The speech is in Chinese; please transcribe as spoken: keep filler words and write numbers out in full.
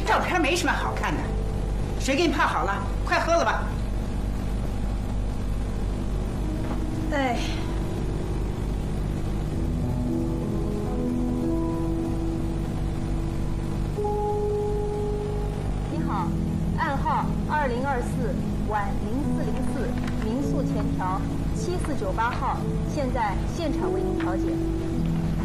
照片没什么好看的，水给你泡好了，快喝了吧。哎。 暗号二零二四晚零四零四民宿前调七四九八号，现在现场为您调解。